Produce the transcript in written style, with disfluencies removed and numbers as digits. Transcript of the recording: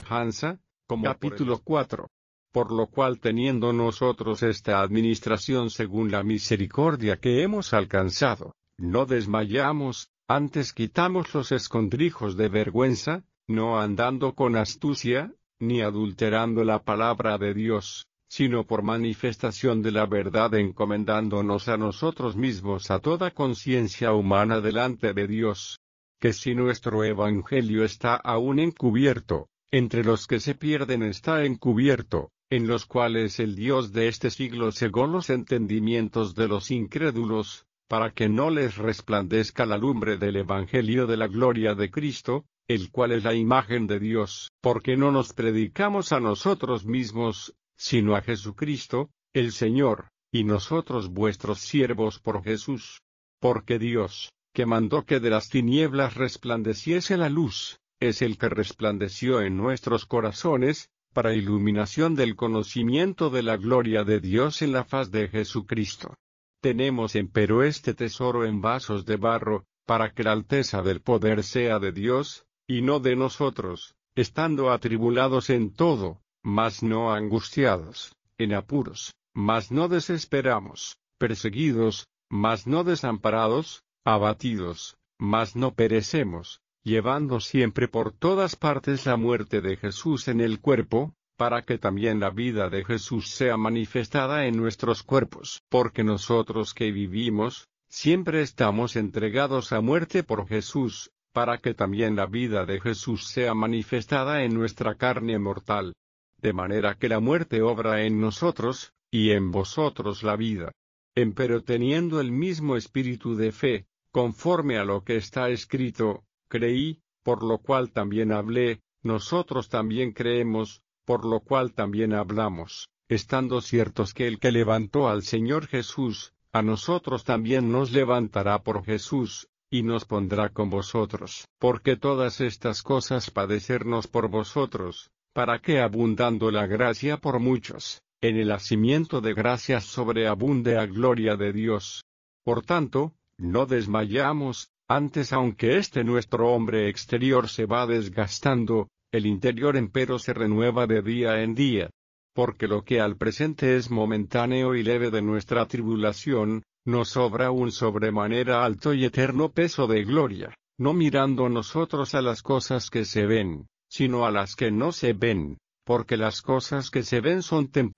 semejanza, capítulo 4. Por lo cual teniendo nosotros esta administración según la misericordia que hemos alcanzado, no desmayamos, antes quitamos los escondrijos de vergüenza, no andando con astucia, ni adulterando la palabra de Dios, sino por manifestación de la verdad encomendándonos a nosotros mismos a toda conciencia humana delante de Dios. Que si nuestro evangelio está aún encubierto, entre los que se pierden está encubierto, en los cuales el Dios de este siglo cegó los entendimientos de los incrédulos, para que no les resplandezca la lumbre del evangelio de la gloria de Cristo, el cual es la imagen de Dios, porque no nos predicamos a nosotros mismos, sino a Jesucristo, el Señor, y nosotros vuestros siervos por Jesús. Porque Dios, que mandó que de las tinieblas resplandeciese la luz, es el que resplandeció en nuestros corazones, para iluminación del conocimiento de la gloria de Dios en la faz de Jesucristo. Tenemos empero este tesoro en vasos de barro, para que la alteza del poder sea de Dios, y no de nosotros, estando atribulados en todo, mas no angustiados, en apuros, mas no desesperamos, perseguidos, mas no desamparados, abatidos, mas no perecemos, llevando siempre por todas partes la muerte de Jesús en el cuerpo, para que también la vida de Jesús sea manifestada en nuestros cuerpos. Porque nosotros que vivimos, siempre estamos entregados a muerte por Jesús, para que también la vida de Jesús sea manifestada en nuestra carne mortal. De manera que la muerte obra en nosotros, y en vosotros la vida. Empero teniendo el mismo espíritu de fe, conforme a lo que está escrito, creí, por lo cual también hablé, nosotros también creemos, por lo cual también hablamos, estando ciertos que el que levantó al Señor Jesús, a nosotros también nos levantará por Jesús, y nos pondrá con vosotros. Porque todas estas cosas padecernos por vosotros, para que abundando la gracia por muchos, en el hacimiento de gracias sobreabunde a gloria de Dios. Por tanto, no desmayamos, antes aunque este nuestro hombre exterior se va desgastando, el interior empero se renueva de día en día. Porque lo que al presente es momentáneo y leve de nuestra tribulación, nos sobra un sobremanera alto y eterno peso de gloria, no mirando nosotros a las cosas que se ven, sino a las que no se ven, porque las cosas que se ven son temporales,